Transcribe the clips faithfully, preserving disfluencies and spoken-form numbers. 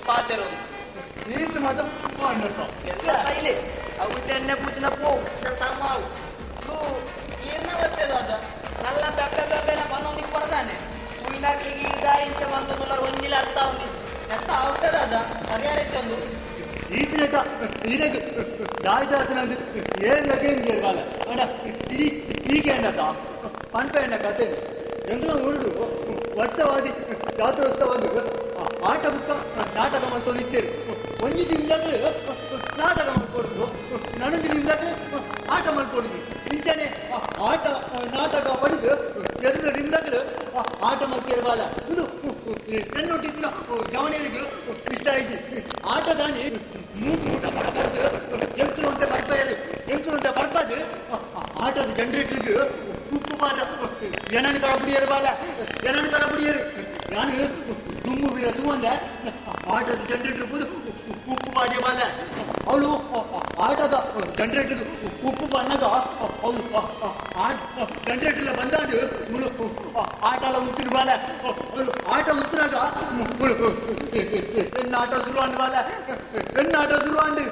ಪಾತೆರು ನೀತು ಮಾತ್ರ ಎಲ್ಲ ಸೈಲೆ ಅವು ಎಣ್ಣೆ ಪೂಜನ ಪೋ ಸಾಮಾವು ಏನ ಅವಸ್ಥೆ ಅದ ನಲ್ಲ ಬೆಬ್ಬೆ ಬೆಬ್ಬೆನ ಬಂದೊಂದಿಗೆ ಬರದಾನೆ ಉಳಿದಾಕ್ಲಿಗೆ ಈಗ ಇಂಚ ಬಂದೊಂದು ಒಂದಿಲ್ಲ ಅರ್ಥ ಒಂದಿತ್ತು ಎಂತ ಅವಸ್ಥೆ ಅದ ಸರಿಯಾರೈತೆ ಒಂದು ಈತಿನಟ ಈನಗೆ ದಾಯ್ದಾತನಂದು ಏರ್ಲಕ್ಕೆ ಏರ್ಬಾಲ ಅಣ್ಣ ಇಡೀ ಹೀಗೆ ಅಣ್ಣತ ಪಂಪ ಎಣ್ಣ ಕತೆ ಎಂಗ್ಲ ಉರುಡು ವರ್ಷವಾದಿ ಜಾತ್ರೋತ್ಸವದ್ದು ಆಟ ಬುಕ್ಕ ನಾಟಕ ಮಾಡ್ತಾ ನಿಂತೇರು ಒಂಜಿ ನಿಮ್ದಾದ್ರೆ ನಾಟಕ ಮಾಡ್ಕೊಡುದು ನನಗೆ ನಿಮ್ದಾದ್ರೆ ಆಟ ಮಾಡ್ಕೊಡುದು ಇಂಚನೆ ಆಟ ನಾಟಕ ಪಡೆದು ಎದುರು ನಿಮ್ದಾದ್ರೆ ಆಟ ಮಾಡ್ತಿರ್ಬಾಲ ಇದು ನನ್ನೊಟ್ಟಿನ ಜವನಿಯರಿಗೆ ಇಷ್ಟ ಆಯಿಸಿ ಆಟ ದಾನಿ ಮೂಟು ಮೂಟ ಬರ್ಬಾರ್ದು ಎಂತರು ಅಂತ ಬರ್ಬಾರು ಎಂತರು ಅಂತ ಬರ್ಬಾರ್ದು ಆಟದ ಜನರೇಟ್ರಿಗೆ ಉಪ್ಪು ಪಾಠ ಏನನ್ನು ಕಡಪಡಿಯರು ಬಾಲ ಏನನ್ನು ಕಡಪಡಿಯರು ನಾನು ದುಮ್ಮು ಬೀರ ತೂಂದ ಆಟದ ಜನರೇಟರ್ ಬಂದು ಉಪ್ಪು ಮಾಡಿಯ ಬಾಲ ಅವಳು ಆಟದ ಜನರೇಟರ್ ಉಪ್ಪು ಬಣ್ಣಗ ಅವಳು ಜನರೇಟರ್ ಬಂದಾಡು ಆಟ ಎಲ್ಲ ಉಂಟಿನ ಬಾಲ ಅವಳು ಆಟ ಉತ್ತರಾಗ ಹೆಣ್ಣು ಆಟ ಶುರು ಅಂಡ್ ಬಾಲ ಹೆಣ್ಣು ಆಟ ಶುರು ಅಂಡ್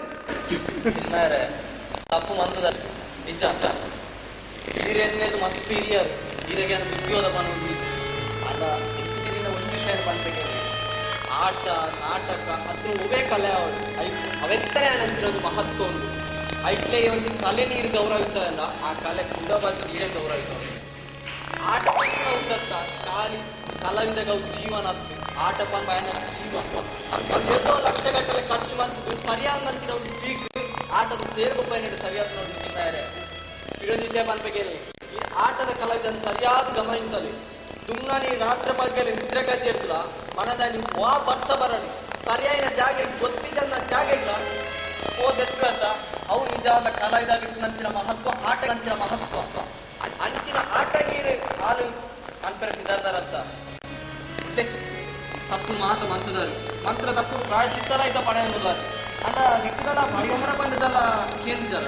ತಪ್ಪು ಮಂತದ ನಿಜ ಹಿರಿಯನ್ನೇದು ಮಸ್ತ್ ಹಿರಿಯರು ಹಿರಿಯ ಉದ್ಯೋಗ ಬಂದು ಅದ ಇಂತಿನ ಒಂದು ವಿಷಯ ಬಂದಿಗೆ ಆಟ ನಾಟಕ ಅದ್ರ ಒಬ್ಬೇ ಕಲೆ ಅವರು ಅವೆತ್ತನೇ ನಂಚಿರೋದು ಮಹತ್ವ ಉಂಟು ಐಟ್ಲೆ ಒಂದು ಕಲೆ ನೀರು ಗೌರವಿಸಲ್ಲ ಆ ಕಲೆ ಕೂಡ ಬಂದು ನೀರೇ ಗೌರವಿಸೋದು ಆಟ ಉಂಟತ್ತ ಖಾಲಿ ಕಲಾವಿದಗ ಜೀವನ ಹತ್ತು ಆಟ ಬಂದ ಜೀವ ಎಷ್ಟೋ ಲಕ್ಷಗಟ್ಟಲೆ ಖರ್ಚು ಬಂತದ್ದು ಸರಿಯಾದ ನಂಚಿನ ಒಂದು ಸೀಕ್ ಆಟದ ಸೇರ್ಗೊಬ್ಬ ಸರಿಯಾದ ನೋಡಿ ಚಿನ್ನಾರೆ ಇದೊಂದು ವಿಷಯ ಬಂದ್ಬೇಕು ಈ ಆಟದ ಕಲಾವಿದನ್ನು ಸರಿಯಾದ ಗಮನಿಸಲಿ ದುಂಗನಿ ರಾತ್ರಿ ಬಗ್ಗೆ ನಿದ್ರೆ ಗಜ್ಜಿರ್ತಲ್ಲ ಮನದಲ್ಲಿ ವಾ ಬರ್ಸ ಬರಲಿ ಸರಿಯಾದ ಜಾಗ ಗೊತ್ತಿದ್ದ ಜಾಗ ಇಲ್ಲ ಓದೆತ್ತ ಅವು ನಿಜವಾದ ಕಲಾವಿದಾಗಿತ್ತು ನಂಚಿನ ಮಹತ್ವ ಆಟ ನಂಚಿನ ಮಹತ್ವ ಅಂಚಿನ ಆಟ ನೀರು ಹಾಲು ಅನ್ಪರ ನಿಧಾನದರತ್ತ ತಪ್ಪು ಮಾತು ಮಂತ್ರದರು ಮಂತ್ರ ತಪ್ಪು ಪ್ರಾಯಶ್ಚಿತ್ತಲ ಇದ್ದ ಪಡೆಯಲ್ಲ ಅಂಡ ಲೆಕ್ಕದಲ್ಲ ಪರಿಹಾರ ಬಂದದಲ್ಲ ಕೇಂದ್ರಿದಾರ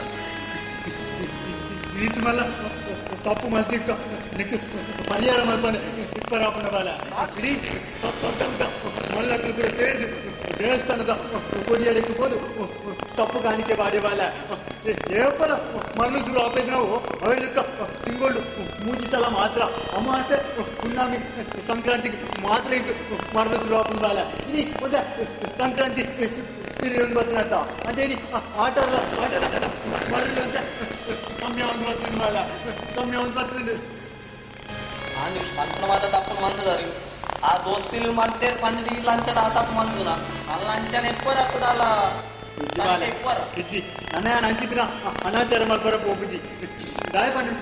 ಈತ ಮಲ್ಲ ತಪ್ಪು ಮಲ್ತಿಕ್ಕ ನಿಕ್ಕ ಪರಿಹಾರ ಮಲ್ಪನೆ ಇಪ್ಪರಾಪನ ಬಾಲ ಇಡೀ ಮಲ್ಲ ಕೃಪೆ ಸೇರಿದು ದೇವಸ್ಥಾನದ ಕೊಡಿಯಡಿಗೆ ಹೋದು ತಪ್ಪು ಕಾಣಿಕೆ ಬಾಡಿ ಬಾಲ ಏಪರ ಮನಸ್ಸು ಆಪೇದ ನಾವು ಅವಳಿಕ ತಿಂಗಳು ಮೂಜಿ ಸಲ ಮಾತ್ರ ಅಮಾವಾಸ್ಯೆ ಹುಣ್ಣಾಮಿ ಸಂಕ್ರಾಂತಿಗೆ ಮಾತ್ರ ಇದು ಮನಸ್ಸು ಆಪನ ಬಾಲ ಇನಿ ಒಂದ ಸಂಕ್ರಾಂತಿ ಒಂದು ಬರ್ತನಂತ ಅಂತೇಳಿ ಆಟ ಆಟ ಮರಳು ಅಂತ ಕಮ್ಮಿ ಒಂದು ಬರ್ತದೆ ಬಾಲ ಕಮ್ಮಿ ಒಂದು ಬರ್ತದೆ ನಾನು ಸಂಕ್ರಮದ ತಪ್ಪು ಮಂತದಾರಿ ಆ ದೋಸ್ತಿಲು ಮಾಡ್ತೇ ಪಂಡದಿ ಲಂಚನ ಆ ತಪ್ಪು ಮಂತದ ಆ ಲಂಚನ ಎಪ್ಪರ ಆಗ್ತದಲ್ಲ ಎಪ್ಪರ ಇಜ್ಜಿ ನನ್ನ ಹಂಚಿದ್ರ ಅನಾಚಾರ ಮಲ್ಪರ ಹೋಗುದಿ ದಾಯ ಪಂಡ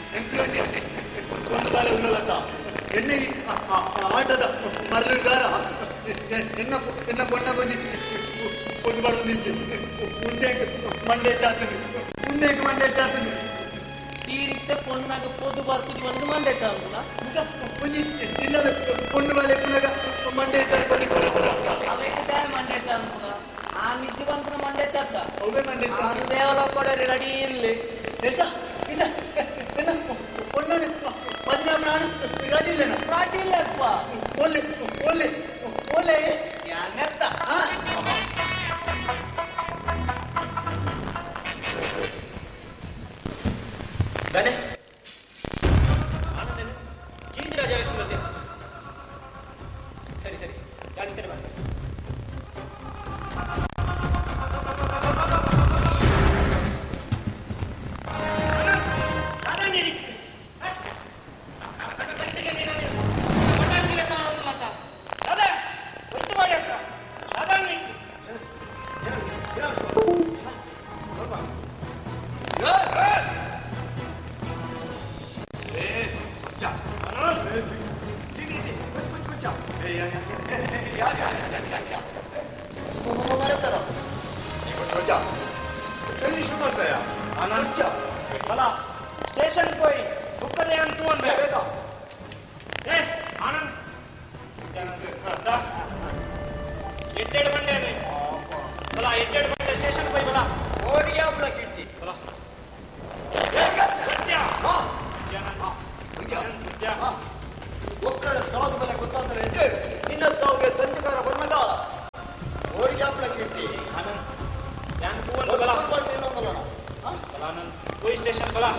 ಒಂದು ಬಾಲ ಉಳ್ಳಲತ್ತ ಎಣ್ಣೆ ಆಟದ ಮರಳುಗಾರ ಎನ್ನ ಎನ್ನ ಬಣ್ಣ ಬಂದಿ ಒಂದು ಬಾರ ನಿಂಚು ಮುಂದೆ ಮಂಡೆ ಚಾತದೆ ಮುಂದೆ ಮಂಡೆ ಚಾತದೆ ತೀರಿತ್ತೆ ಪೊಣ್ಣಾಗ ಪೊದು ಬರ್ಪುದಿ ಒಂದು ಮಂಡೆ ಚಾಂಗುಲ ಒಂಜಿ ಇಲ್ಲದ ಪೊಣ್ಣು ಬಾಲೆ ಪುನಗ ಮಂಡೆ ಚಾರ್ಪಡಿ ಅವಕ್ಕೆ ಮಂಡೆ ಚಾಂಗುಲ ಆ ನಿಜವಂತನ ಮಂಡೆ ಚಾತ ಅವೇ ಮಂಡೆ ಚಾಂಗು ದೇವಲ ಕೊಡರಿ ರೆಡಿ ಇಲ್ಲಿ ಎಸ ಇದ ಎನ್ನ ಪೊಣ್ಣನೆ ಪದ್ನಾಮ ನಾನು ರೆಡಿ ಇಲ್ಲ ರೆಡಿ ಇಲ್ಲಪ್ಪ ಓಲೆ ಓಲೆ ಓಲೆ ಯಾನತ್ತ ಗಣೆ ಆನಂದೇನು ಗಿಂಡಿ ರಾಜ ವಿಷ್ಣು ಸರಿ ಸರಿ ಗಾಡಿ ಕಡೆ ಬಂದ स्टेशन कोई बुक दे तू ए आनंद एड्डेड बंडे बला एड्डेड बंडे स्टेशन कोई बला और गया बला कीर्ति बला क्या हां क्या क्या ಒಕ್ಕಡ ಸಾಧು ಬಲ ಗೊತ್ತಾದರೆ ನಿನ್ನ ಸಾವುಗೆ ಸಂಚಕಾರ ಬಂದದ ಸ್ಟೇಷನ್ ಬಲ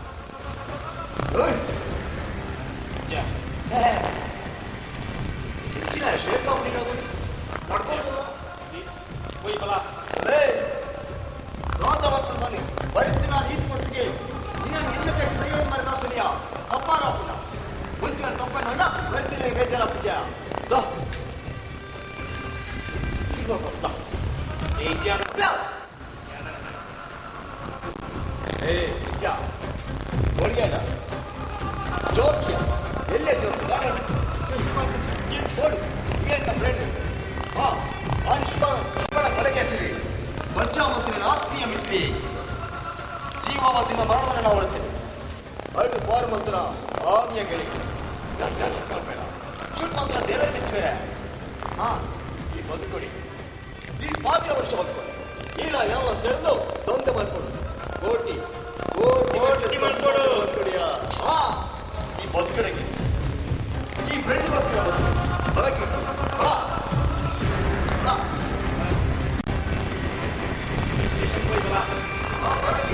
ಹೆಚ್ಚಿನ ಶೇಪ್ ನಡ್ಕೊಂಡು ಪ್ಲೀಸ್ ಹೋಯ್ ಬಲ ರಾಜಭಕ್ಷಣ ಬನ್ನಿ ಪರಿಸ್ಥಿತಿ ರೀತಿ ಕೊಟ್ಟಿಗೆ ನೀನು ಎಲ್ಲಕ್ಕೆ ಸೈಗಳು ಮಾಡಿದಾಗ್ತೀಯಾ ತಪ್ಪಾರಾಪುಣ ಮುಂದಿನ ತಪ್ಪನ್ನ ಬರ್ತೀನಿ ಬೇಜಾರ ಪೂಜ ಒಡಿಯಾಡ ಜೋಕ್ಯ ಎಲ್ಲೇ ಜೋಕ್ಯ ನೋಡು ಏನ ಫ್ರೆಂಡ್ ಹಾ ಅನುಷ್ಠಾನ ಕಲೆಗೆಸಿರಿ ಪಂಚಾಮತಿನ ಆತ್ಮೀಯ ಮಿತ್ರಿ ಜೀವಾವತಿನ ಮರಣವನ್ನು ನಾವು ಹೊಡ್ತೇವೆ ಅಳು ಬಾರು ಮಂತ್ರ ಆದಿಯ ಗೆಳಿ ಶುಟ್ ಮಂತ್ರ ದೇವರ ಮಿತ್ರೆ ಹಾ ಈ ಬದುಕೊಡಿ ಈ ಸಾವಿರ ವರ್ಷ ಬದುಕೊಳ್ಳಿ ಇಲ್ಲ ಯಾವ ಸೆಲ್ಲು ದೊಂದೆ ಮಾಡ್ಕೊಡು ಕೋಟಿ ಕೋಟಿ ಮಾಡ್ಕೊಡು ಹಾ ಈ ಬದುಕಡೆಗೆ